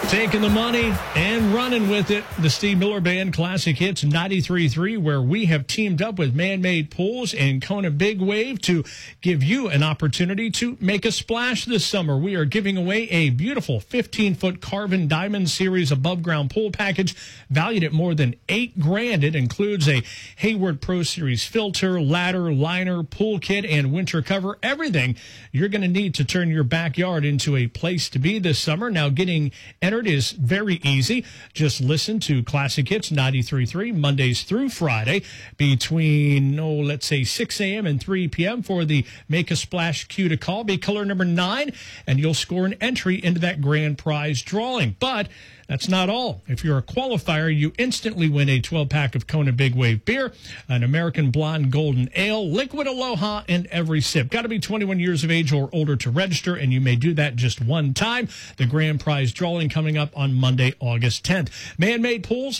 Taking the money and running with it. The Steve Miller Band Classic Hits 93.3, where we have teamed up with Man-Made Pools and Kona Big Wave to give you an opportunity to make a splash this summer. We are giving away a beautiful 15-foot Carvin Diamond Series above-ground pool package valued at more than $8,000. It includes a Hayward Pro Series filter, ladder, liner, pool kit, and winter cover. Everything you're going to need to turn your backyard into a place to be this summer. Now, getting entered is very easy. Just listen to Classic Hits 93.3 Mondays through Friday between, let's say 6 a.m. and 3 p.m. for the Make a Splash cue to call. Be color number 9, and you'll score an entry into that grand prize drawing. But that's not all. If you're a qualifier, you instantly win a 12-pack of Kona Big Wave beer, an American Blonde Golden Ale, Liquid Aloha, and every sip. Got to be 21 years of age or older to register, and you may do that just one time. The grand prize drawing coming up on Monday, August 10th. Man-Made Pools,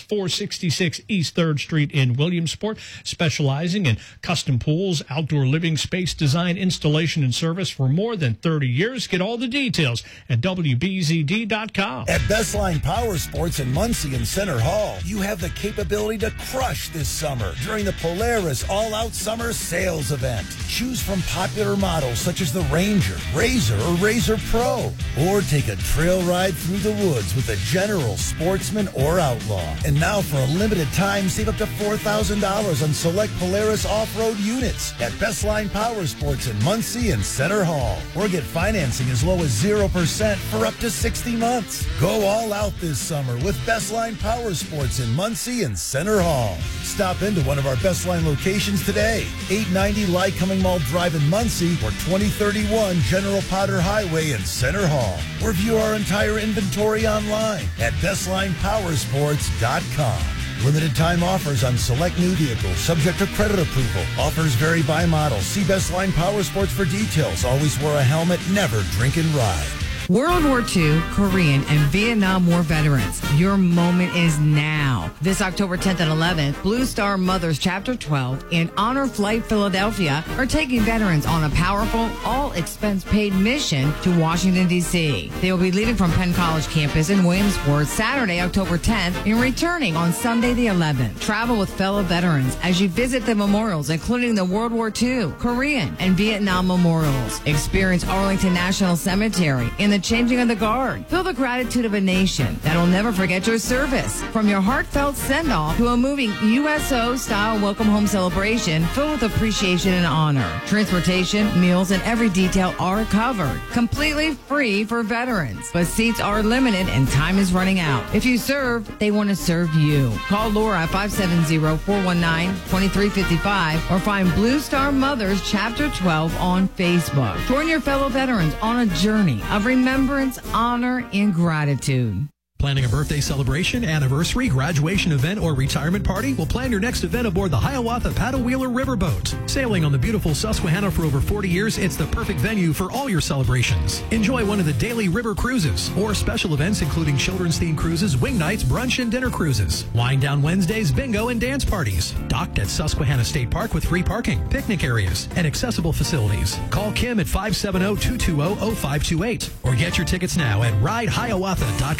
466 East 3rd Street in Williamsport, specializing in custom pools, outdoor living space design, installation, and service for more than 30 years. Get all the details at WBZD.com. At Bestline Power Sports in Muncie and Center Hall, you have the capability to crush this summer during the Polaris All-Out Summer Sales Event. Choose from popular models such as the Ranger, Razor, or Razor Pro, or take a trail ride through the woods with a General, Sportsman, or Outlaw. And now for a limited time, save up to $4,000 on select Polaris off-road units at Bestline Power Sports in Muncie and Center Hall. Or get financing as low as 0% for up to 60 months. Go all out this summer with Bestline Power Sports in Muncie and Center Hall. Stop into one of our Bestline locations today. 890 Lycoming Mall Drive in Muncie or 2031 General Potter Highway in Center Hall. Or view our entire inventory online at BestlinePowersports.com. Limited time offers on select new vehicles, subject to credit approval. Offers vary by model. See Bestline Power Sports for details. Always wear a helmet, never drink and ride. World War II, Korean, and Vietnam War veterans, your moment is now. This October 10th and 11th, Blue Star Mothers Chapter 12 and Honor Flight Philadelphia are taking veterans on a powerful, all-expense-paid mission to Washington, D.C. They will be leaving from Penn College campus in Williamsport Saturday, October 10th, and returning on Sunday the 11th. Travel with fellow veterans as you visit the memorials, including the World War II, Korean, and Vietnam memorials. Experience Arlington National Cemetery in the changing of the guard. Feel the gratitude of a nation that will never forget your service. From your heartfelt send-off to a moving USO-style welcome home celebration filled with appreciation and honor. Transportation, meals, and every detail are covered. Completely free for veterans. But seats are limited and time is running out. If you serve, they want to serve you. Call Laura at 570-419-2355 or find Blue Star Mothers Chapter 12 on Facebook. Join your fellow veterans on a journey of remembrance, honor, and gratitude. Planning a birthday celebration, anniversary, graduation event, or retirement party? Well, plan your next event aboard the Hiawatha Paddle Wheeler Riverboat. Sailing on the beautiful Susquehanna for over 40 years, it's the perfect venue for all your celebrations. Enjoy one of the daily river cruises or special events including children's-themed cruises, wing nights, brunch, and dinner cruises. Wind down Wednesdays, bingo, and dance parties. Docked at Susquehanna State Park with free parking, picnic areas, and accessible facilities. Call Kim at 570-220-0528 or get your tickets now at ridehiawatha.com.